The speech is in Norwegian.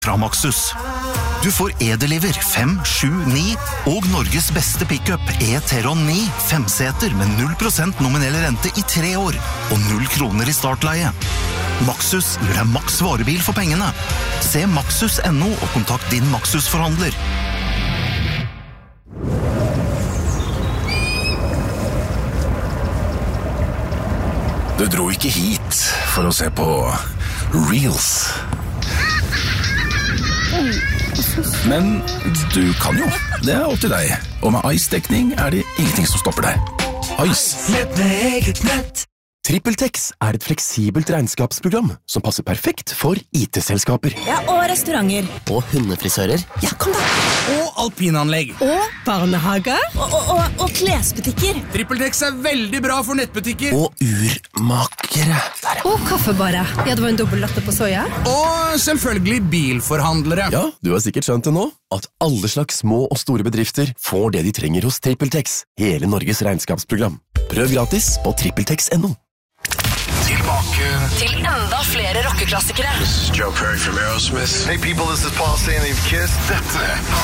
fra Maxus. Du får Edelliver 5, 7, 9 og Norges beste pickup E-Teron 9 5-seter med 0% nominell rente i 3 år og 0 kroner i startleie. Maxus gir deg maks varebil for pengene. Se Maxus.no og kontakt din Maxus-forhandler. Du dro ikke hit for å se på Reels. Men du kan jo. Det er opp til deg. Og med Ice-dekning er det ingenting som stopper deg. Ice. Nett med eget nett. TrippelTex er et fleksibelt regnskapsprogram som passer perfekt for IT-selskaper. Ja, og restauranter. Og hundefrisører. Ja, kom da. Og alpinanlegg. Og barnehager. Og klesbutikker. TrippelTex er veldig bra for nettbutikker. Og urmakere. Og kaffebarer. Ja, det var en dobbelt latte på soja. Og selvfølgelig bilforhandlere. Ja, du har sikkert skjønt det nå, at alle slags små og store bedrifter får det de trenger hos TrippelTex. Hele Norges regnskapsprogram. Prøv gratis på TrippelTex.no. Tilbake til enda flere rockeklassikere. This is Joe Perry from Aerosmith. Hey people, this is Paul Stanley of Kiss. Dette